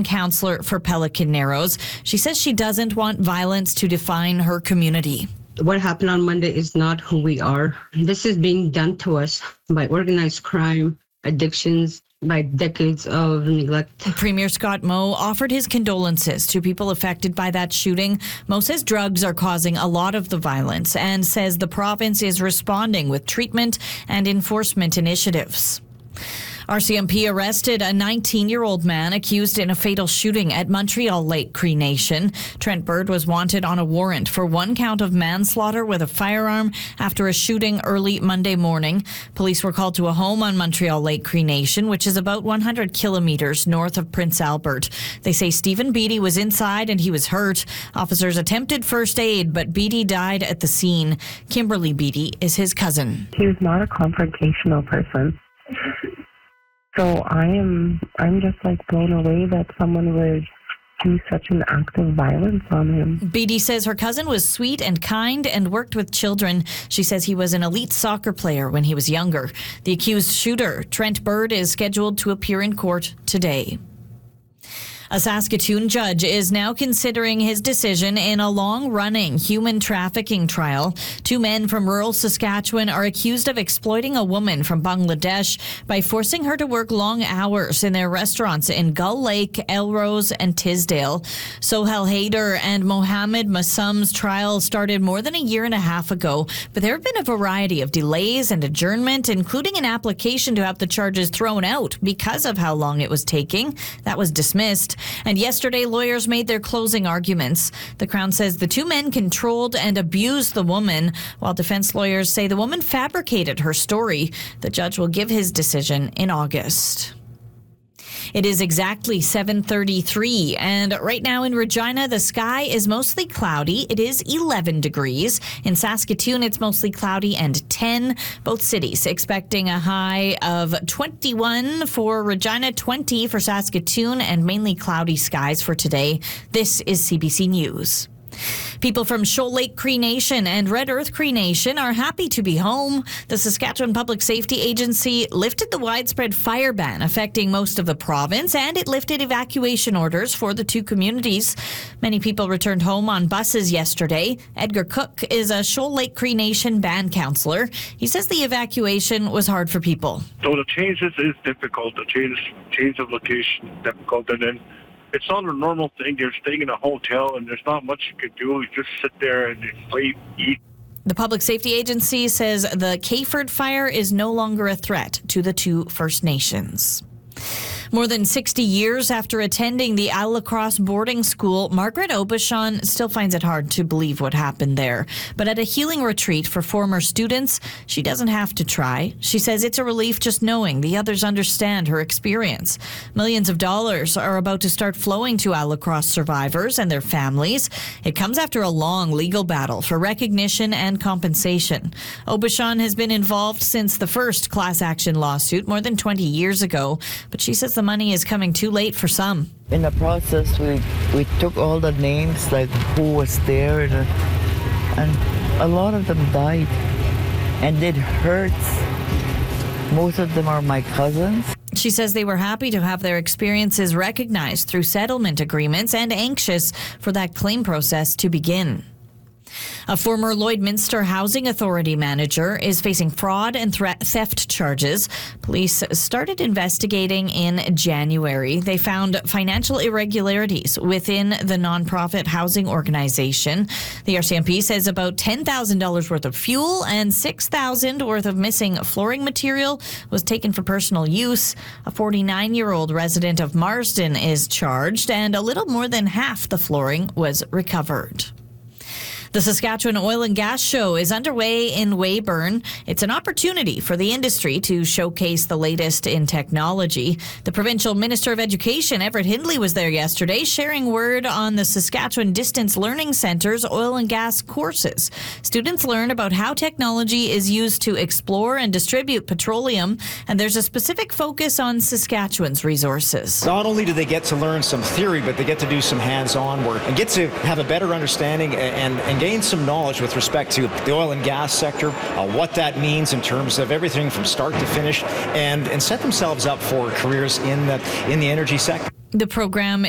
band counselor for Pelican Narrows. She says she doesn't want violence to define her community. What happened on Monday is not who we are. This is being done to us by organized crime, addictions, by decades of neglect. Premier Scott Moe offered his condolences to people affected by that shooting. Moe says drugs are causing a lot of the violence and says the province is responding with treatment and enforcement initiatives. RCMP arrested a 19-year-old man accused in a fatal shooting at Montreal Lake Cree Nation. Trent Bird was wanted on a warrant for one count of manslaughter with a firearm after a shooting early Monday morning. Police were called to a home on Montreal Lake Cree Nation, which is about 100 kilometers north of Prince Albert. They say Stephen Beatty was inside and he was hurt. Officers attempted first aid, but Beatty died at the scene. Kimberly Beatty is his cousin. He was not a confrontational person. So I'm just blown away that someone would do such an act of violence on him. Beatty says her cousin was sweet and kind and worked with children. She says he was an elite soccer player when he was younger. The accused shooter, Trent Bird, is scheduled to appear in court today. A Saskatoon judge is now considering his decision in a long-running human trafficking trial. Two men from rural Saskatchewan are accused of exploiting a woman from Bangladesh by forcing her to work long hours in their restaurants in Gull Lake, Elrose, and Tisdale. Sohel Haider and Mohammed Masum's trial started more than a year and a half ago, but there have been a variety of delays and adjournment, including an application to have the charges thrown out because of how long it was taking. That was dismissed. And yesterday, lawyers made their closing arguments. The Crown says the two men controlled and abused the woman, while defense lawyers say the woman fabricated her story. The judge will give his decision in August. It is exactly 7:33, and right now in Regina, the sky is mostly cloudy. It is 11 degrees. In Saskatoon, it's mostly cloudy and 10. Both cities expecting a high of 21 for Regina, 20 for Saskatoon, and mainly cloudy skies for today. This is CBC News. People from Shoal Lake Cree Nation and Red Earth Cree Nation are happy to be home. The Saskatchewan Public Safety Agency lifted the widespread fire ban affecting most of the province, and it lifted evacuation orders for the two communities. Many people returned home on buses yesterday. Edgar Cook is a Shoal Lake Cree Nation band counselor. He says the evacuation was hard for people. So the changes is difficult. The change of location is difficult, and then it's not a normal thing. You're staying in a hotel and there's not much you can do. You just sit there and sleep, eat. The Public Safety Agency says the Kayford fire is no longer a threat to the two First Nations. More than 60 years after attending the Allacrosse boarding school, Margaret Aubuchon still finds it hard to believe what happened there. But at a healing retreat for former students, she doesn't have to try. She says it's a relief just knowing the others understand her experience. Millions of dollars are about to start flowing to Allacrosse survivors and their families. It comes after a long legal battle for recognition and compensation. Aubuchon has been involved since the first class action lawsuit more than 20 years ago, but she says the money is coming too late for some. In the process, we took all the names, like who was there, and a lot of them died. And it hurts. Most of them are my cousins. She says they were happy to have their experiences recognized through settlement agreements and anxious for that claim process to begin. A former Lloydminster Housing Authority manager is facing fraud and theft charges. Police started investigating in January. They found financial irregularities within the nonprofit housing organization. The RCMP says about $10,000 worth of fuel and $6,000 worth of missing flooring material was taken for personal use. A 49-year-old resident of Marsden is charged, and a little more than half the flooring was recovered. The Saskatchewan Oil and Gas Show is underway in Weyburn. It's an opportunity for the industry to showcase the latest in technology. The Provincial Minister of Education, Everett Hindley, was there yesterday, sharing word on the Saskatchewan Distance Learning Centre's oil and gas courses. Students learn about how technology is used to explore and distribute petroleum, and there's a specific focus on Saskatchewan's resources. Not only do they get to learn some theory, but they get to do some hands-on work and get to have a better understanding and gain some knowledge with respect to the oil and gas sector, what that means in terms of everything from start to finish, and set themselves up for careers in the energy sector. The program